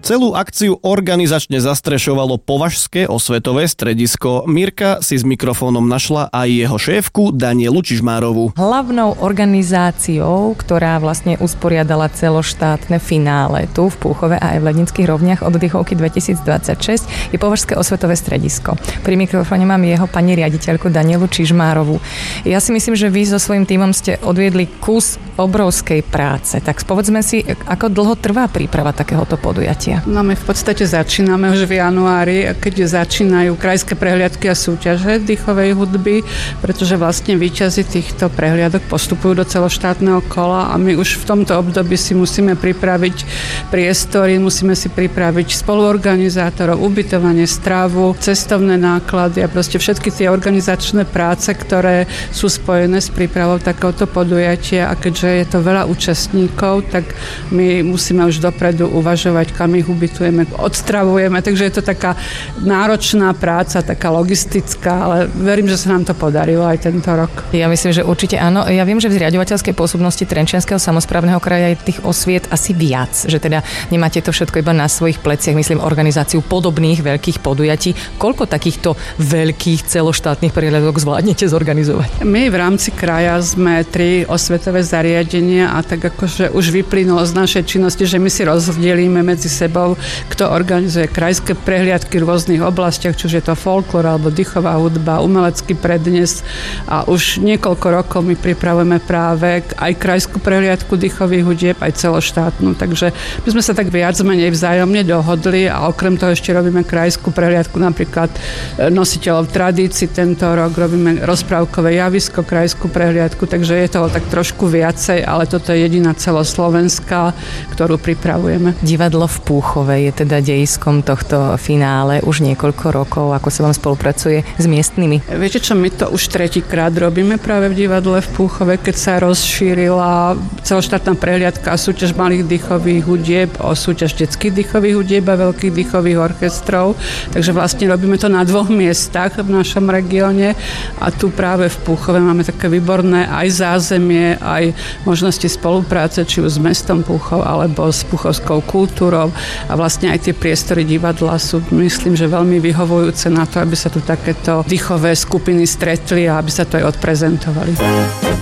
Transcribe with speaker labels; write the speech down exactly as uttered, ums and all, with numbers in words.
Speaker 1: Celú akciu organizačne zastrešovalo Považské osvetové stredisko. Mirka si s mikrofónom našla aj jeho šéfku Danielu Čižmárovú.
Speaker 2: Hlavnou organizáciou, ktorá vlastne usporiadala celoštátne finále tu v Púchove a aj v Lednických rovniach oddychovky dvetisícdvadsaťšesť je Považské osvetové stredisko. Pri mikrofóne mám jeho pani riaditeľku Danielu Čižmárovú. Ja si myslím, že vy so svojím tímom ste odviedli kus obrovskej práce. Tak povedzme si, ako dlho trvá príprava takéhoto podujatia?
Speaker 3: No my v podstate začíname už v januári, keď začínajú krajské prehliadky a súťaže dýchovej hudby, pretože vlastne víťazi týchto prehliadok postupujú do celoštátneho kola a my už v tomto období si musíme pripraviť priestory, musíme si pripraviť spoluorganizátorov, ubytovanie, stravu, cestovné náklady a proste všetky tie organizačné práce, ktoré sú spojené s prípravou takéhoto podujatia a keďže je to veľa účastníkov, tak my musíme už dopredu uvažovať, kam ich ubytujeme, odstravujeme, takže je to taká náročná práca, taká logistická, ale verím, že sa nám to podarilo aj tento rok.
Speaker 2: Ja myslím, že určite áno. Ja viem, že v zriaďovateľskej pôsobnosti Trenčianskeho samosprávneho kraja je tých osviet asi viac, že teda nemáte to všetko iba na svojich pleciach, myslím organizáciu podobných veľkých podujatí. Koľko takýchto veľkých celoštátnych prehliadok zvládnete zorganizovať?
Speaker 3: My v rámci kraja sme tri osvetové zariadenia a tak akože už vyplynulo z našej činnosti, že my si rozdelíme medzi sebou, kto organizuje krajské prehliadky v rôznych oblastiach, či už je to folklór alebo dýchová hudba, umelecký prednes a už niekoľko rokov my pripravujeme práve aj krajskú prehliadku dýchových hudieb, aj celoštátnu, takže my sme sa tak viac menej vzájomne dohodli a okrem toho ešte robíme krajskú prehliadku napríklad nositeľov tradícií tento rok, robíme rozprávkové javisko, krajskú prehliadku, takže je toho tak trošku viacej, ale toto je jediná celoslovenská, ktorú pripravujeme.
Speaker 2: Divadlo v Púchove je teda dejiskom tohto finále už niekoľko rokov, ako sa vám spolupracuje s miestnymi.
Speaker 3: Viete čo, my to už tretíkrát robíme práve v divadle v Púchove, keď sa rozšírila celoštátna prehliadka a súťaž malých dýchových hudieb o súťaž detských dýchových hudieb a veľkých dýchových orchestrov. Takže vlastne robíme to na dvoch miestach v našom regióne a tu práve v Púchove máme také výborné aj zázemie, aj možnosti spolupráce, či už s mestom Púchov alebo s púchovskou kultúrou a vlastne aj tie priestory divadla sú, myslím, že veľmi vyhovujúce na to, aby sa tu takéto dýchové skupiny stretli a aby sa to aj odprezentovali.